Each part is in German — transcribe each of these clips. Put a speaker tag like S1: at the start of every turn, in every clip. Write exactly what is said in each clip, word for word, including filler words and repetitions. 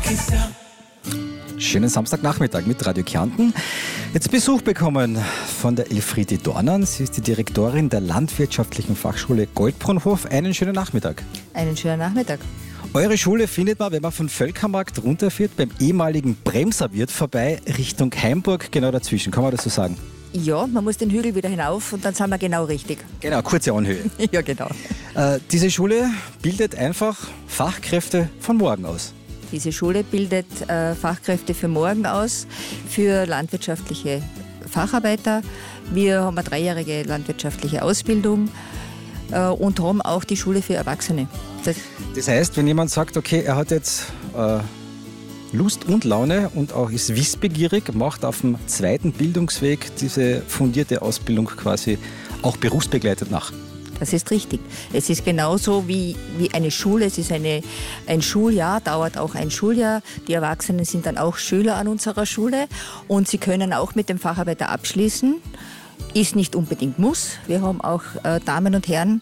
S1: Schönen Samstagnachmittag mit Radio Kärnten. Jetzt Besuch bekommen von der Elfriede Dornan. Sie ist die Direktorin der Landwirtschaftlichen Fachschule Goldbrunhof. Einen schönen Nachmittag.
S2: Einen schönen Nachmittag.
S1: Eure Schule findet man, wenn man von Völkermarkt runterfährt, beim ehemaligen Bremserwirt vorbei, Richtung Heimburg, genau dazwischen. Kann man das so sagen?
S2: Ja, man muss den Hügel wieder hinauf und dann sind wir genau richtig.
S1: Genau, kurze Anhöhe.
S2: Ja, genau.
S1: Äh, diese Schule bildet einfach Fachkräfte von morgen aus.
S2: Diese Schule bildet äh, Fachkräfte für morgen aus, für landwirtschaftliche Facharbeiter. Wir haben eine dreijährige landwirtschaftliche Ausbildung äh, und haben auch die Schule für Erwachsene. Das,
S1: das heißt, wenn jemand sagt, okay, er hat jetzt äh, Lust und Laune und auch ist wissbegierig, macht auf dem zweiten Bildungsweg diese fundierte Ausbildung quasi auch berufsbegleitet nach.
S2: Das ist richtig. Es ist genauso wie, wie eine Schule. Es ist eine, ein Schuljahr, dauert auch ein Schuljahr. Die Erwachsenen sind dann auch Schüler an unserer Schule und sie können auch mit dem Facharbeiter abschließen. Ist nicht unbedingt muss. Wir haben auch äh, Damen und Herren,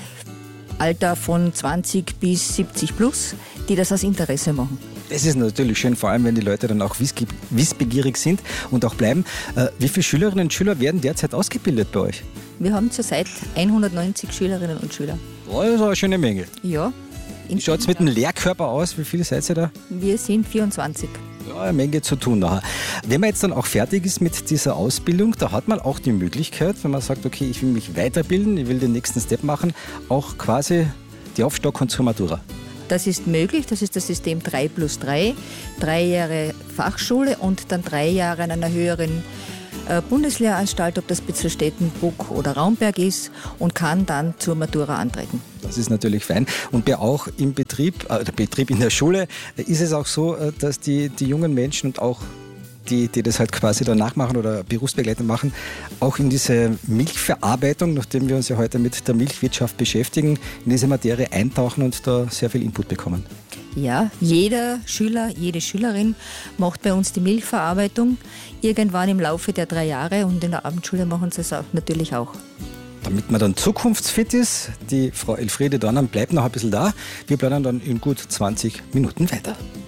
S2: Alter von zwanzig bis siebzig plus, die das aus Interesse machen.
S1: Das ist natürlich schön, vor allem wenn die Leute dann auch wiss- wissbegierig sind und auch bleiben. Äh, wie viele Schülerinnen und Schüler werden derzeit ausgebildet bei euch?
S2: Wir haben zurzeit hundertneunzig Schülerinnen und Schüler.
S1: Oh, das ist eine schöne Menge.
S2: Ja.
S1: Wie schaut es mit dem Lehrkörper aus? Wie viele seid ihr da?
S2: Wir sind vierundzwanzig.
S1: Ja, eine Menge zu tun nachher. Wenn man jetzt dann auch fertig ist mit dieser Ausbildung, da hat man auch die Möglichkeit, wenn man sagt, okay, ich will mich weiterbilden, ich will den nächsten Step machen, auch quasi die Aufstockung zur Matura.
S2: Das ist möglich, das ist das System drei plus drei. Drei Jahre Fachschule und dann drei Jahre an einer höheren äh, Bundeslehranstalt, ob das Bitzelstetten, oder Raumberg ist, und kann dann zur Matura antreten.
S1: Das ist natürlich fein. Und bei auch im Betrieb, äh, der Betrieb in der Schule, äh, ist es auch so, äh, dass die, die jungen Menschen und auch die, die das halt quasi danach machen oder berufsbegleitend machen, auch in diese Milchverarbeitung, nachdem wir uns ja heute mit der Milchwirtschaft beschäftigen, in diese Materie eintauchen und da sehr viel Input bekommen.
S2: Ja, jeder Schüler, jede Schülerin macht bei uns die Milchverarbeitung irgendwann im Laufe der drei Jahre und in der Abendschule machen sie es auch natürlich auch.
S1: Damit man dann zukunftsfit ist, die Frau Elfriede Dornan bleibt noch ein bisschen da. Wir planen dann in gut zwanzig Minuten weiter.